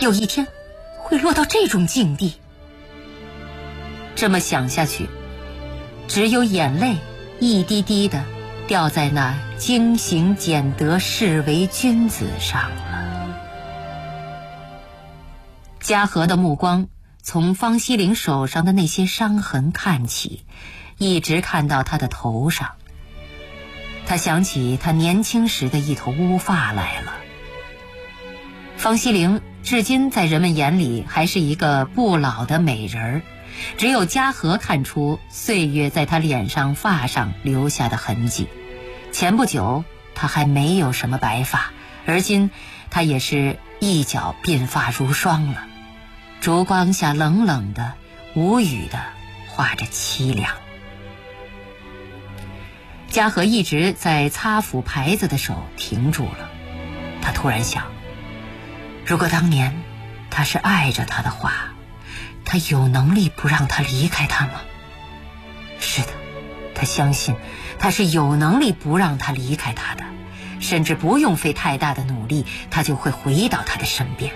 有一天会落到这种境地。这么想下去，只有眼泪一滴滴的掉在那精行俭德视为君子上了。嘉禾的目光从方希凌手上的那些伤痕看起，一直看到他的头上。他想起他年轻时的一头乌发来了。方希凌至今在人们眼里还是一个不老的美人儿，只有嘉禾看出岁月在他脸上发上留下的痕迹。前不久他还没有什么白发，而今他也是一脚鬓发如霜了。烛光下冷冷的无语的画着凄凉。嘉禾一直在擦拭牌子的手停住了。他突然想，如果当年他是爱着他的话，他有能力不让他离开他吗？是的，他相信他是有能力不让他离开他的，甚至不用费太大的努力，他就会回到他的身边。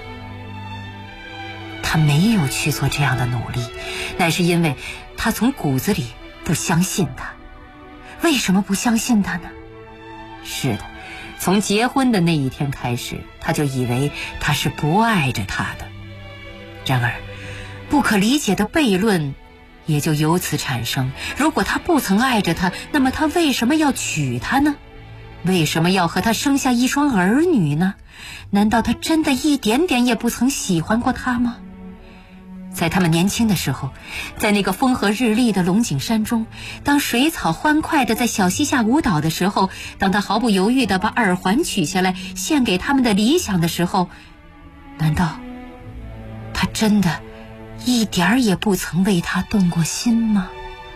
他没有去做这样的努力，乃是因为他从骨子里不相信他。为什么不相信他呢？是的，从结婚的那一天开始，他就以为他是不爱着他的。然而不可理解的悖论也就由此产生。如果他不曾爱着他，那么他为什么要娶她呢？为什么要和他生下一双儿女呢？难道他真的一点点也不曾喜欢过她吗？在他们年轻的时候，在那个风和日丽的龙井山中，当水草欢快地在小溪下舞蹈的时候，当他毫不犹豫地把耳环取下来献给他们的理想的时候，难道他真的一点儿也不曾为他动过心吗？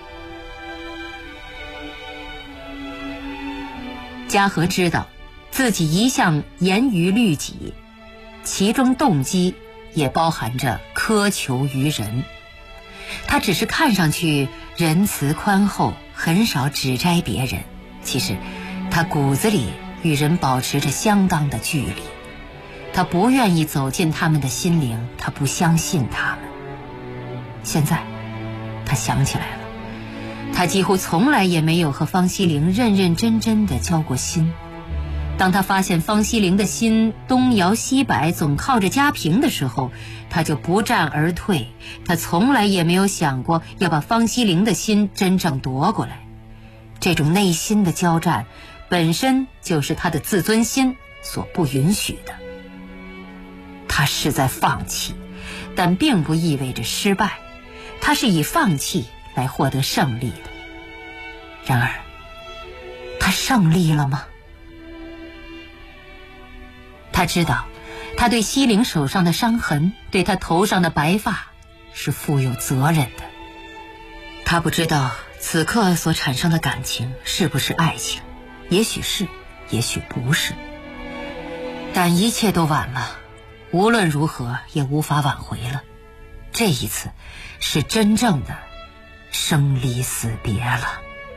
嘉禾知道自己一向严于律己，其中动机也包含着苛求于人。他只是看上去仁慈宽厚，很少指摘别人，其实他骨子里与人保持着相当的距离。他不愿意走进他们的心灵，他不相信他们。现在他想起来了，他几乎从来也没有和方希凌认认真真地交过心。当他发现方希凌的心东摇西摆，总靠着嘉平的时候，他就不战而退。他从来也没有想过要把方希凌的心真正夺过来。这种内心的交战本身就是他的自尊心所不允许的。他是在放弃，但并不意味着失败，他是以放弃来获得胜利的。然而他胜利了吗？他知道他对希凌手上的伤痕，对他头上的白发是负有责任的。他不知道此刻所产生的感情是不是爱情，也许是，也许不是，但一切都晚了，无论如何也无法挽回了。这一次是真正的生离死别了。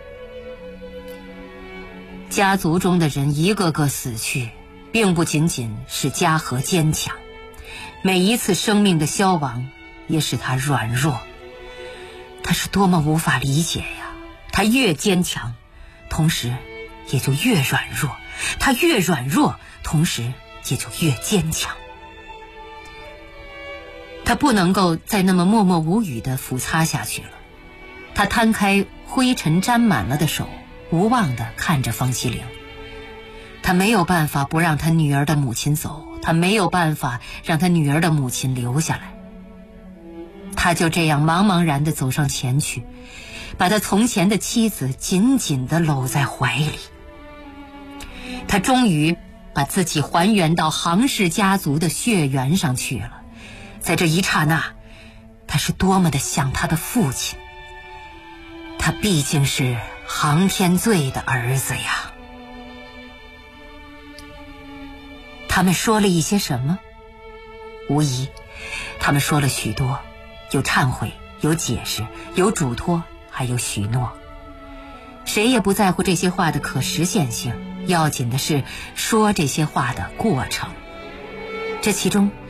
家族中的人一个个死去，并不仅仅是嘉禾坚强，每一次生命的消亡也使他软弱。他是多么无法理解呀！他越坚强，同时也就越软弱；他越软弱，同时也就越坚强。他不能够再那么默默无语地抚擦下去了。他摊开灰尘沾满了的手，无望地看着方希凌。他没有办法不让他女儿的母亲走，他没有办法让他女儿的母亲留下来。他就这样茫茫然地走上前去，把他从前的妻子紧紧地搂在怀里。他终于把自己还原到杭氏家族的血缘上去了。在这一刹那，他是多么的像他的父亲。他毕竟是杭天醉的儿子呀。他们说了一些什么？无疑，他们说了许多，有忏悔，有解释，有嘱托，还有许诺。谁也不在乎这些话的可实现性，要紧的是说这些话的过程。这其中